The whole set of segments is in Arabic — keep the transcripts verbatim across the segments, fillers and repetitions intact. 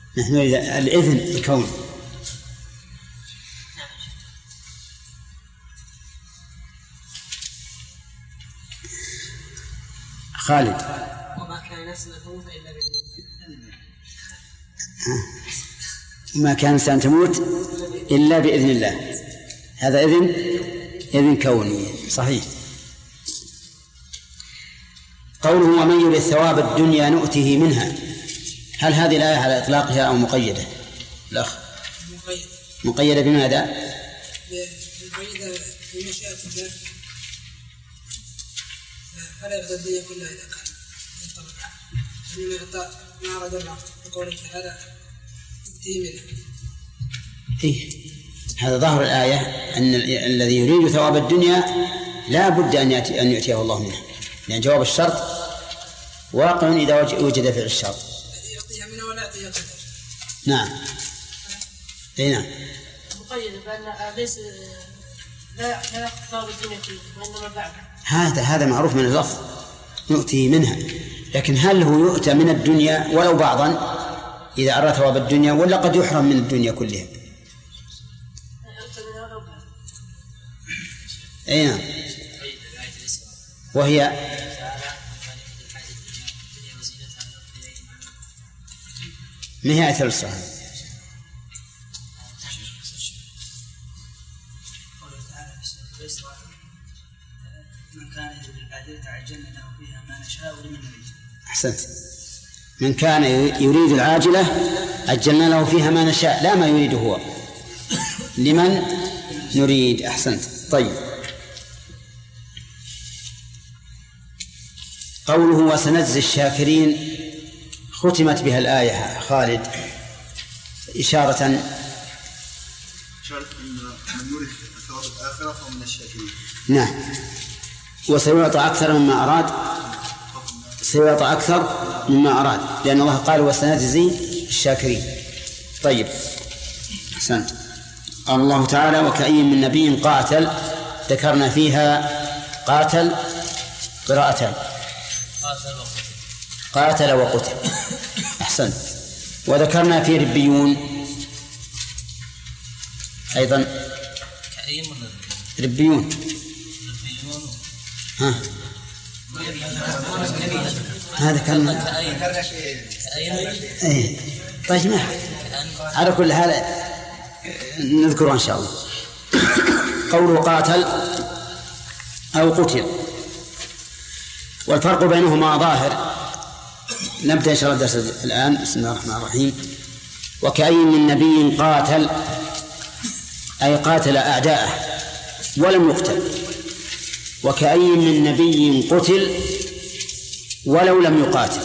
نحن الإذن الكون. خالد. وما كان نفس أن تموت إلا بإذن الله. ما كان نفس أن تموت إلا بإذن الله. هذا إذن إذن كوني صحيح. قوله ومن يريد ثواب الدنيا نؤته منها، هل هذه الآية على إطلاقها أو مقيدة؟ الأخ مقيدة. مقيدة بماذا؟ مقيدة بمشيئة الله، فلا يرضى الدنيا كلها إذا كان يطلق إنما يعطى ما أراد الله بقوله تعالى نؤته منها. إيه هذا ظاهر الآية أن الذي يريد ثواب الدنيا لا بد أن يأتي أن يؤتيه الله منها، لأن جواب الشرط واقع إذا وجد فعل الشرط. يعطيها منها ولا يعطيها قدر. نعم. أي نعم. مقيد بأن ليس لا لا ثواب الدنيا كلها وإنما بعد. هذا هذا معروف من اللفظ نؤتيه منها، لكن هل هو يؤتى من الدنيا ولو بعضا إذا أراد ثواب الدنيا، ولا قد يحرم من الدنيا كلها؟ أي نعم. وهي نهاية الصحة. من كان يريد العاجلة عجلنا له فيها ما نشاء ولمن نريد. أحسنت. من كان يريد العاجلة عجلنا له فيها ما نشاء، لا ما يريد هو، لمن نريد. أحسنت. طيب. قوله وسنجزي الشاكرين ختمت بها الآية خالد إشارة إشارة أن من يريد ثواب الآخرة فهو من الشاكرين. نعم. وسيعطى أكثر مما أراد، سيعطى أكثر مما أراد، لأن الله قال وسنجزي الشاكرين. طيب. أحسنت. قال الله تعالى وكأي من نبي قاتل، ذكرنا فيها قاتل قراءتان، قاتل وقتل. أحسنت. وذكرنا في ربيون أيضا ربيون. ها هذا كان ايه. طيب ما على كل حال نذكره إن شاء الله. قوله قاتل أو قتل، والفرق بينهما ظاهر. نبدأ إن شاء الله الدرس الآن. بسم الله الرحمن الرحيم. وكأي من نبي قاتل أي قاتل أعداءه ولم يقتل، وكأي من نبي قتل ولو لم يقاتل.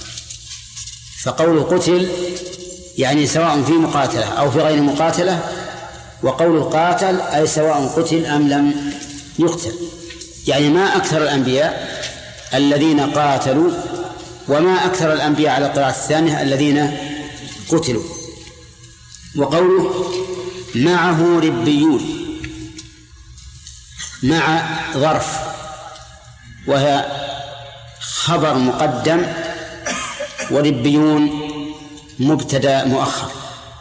فقول قتل يعني سواء في مقاتلة أو في غير مقاتلة، وقول قاتل أي سواء قتل أم لم يقتل. يعني ما أكثر الأنبياء الذين قاتلوا، وما أكثر الأنبياء على القراءة الثانية الذين قتلوا. وقوله معه ربيون، مع ظرف وهي خبر مقدم، وربيون مبتدأ مؤخر،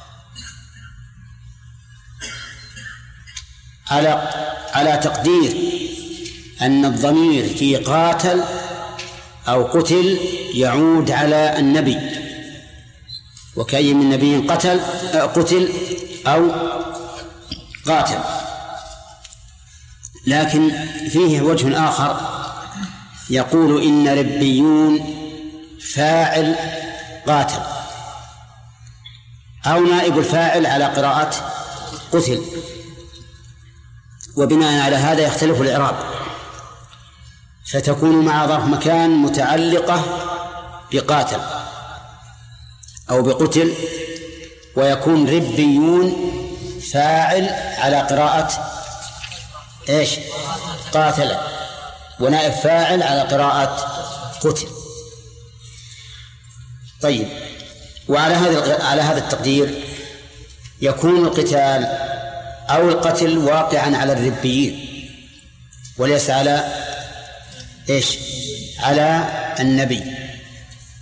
على على تقدير أن الضمير في قاتل أو قتل يعود على النبي. وكأي من نبي قتل قتل أو قاتل. لكن فيه وجه آخر يقول إن ربيون فاعل قاتل أو نائب الفاعل على قراءة قتل، وبناء على هذا يختلف الإعراب، فتكون مع ظرف مكان متعلقة بقاتل أو بقتل، ويكون ربيون فاعل على قراءة إيش؟ قاتل، ونائب فاعل على قراءة قتل. طيب. وعلى هذا على هذا التقدير يكون القتال أو القتل واقعا على الربيين وليس على إيش؟ على النبي.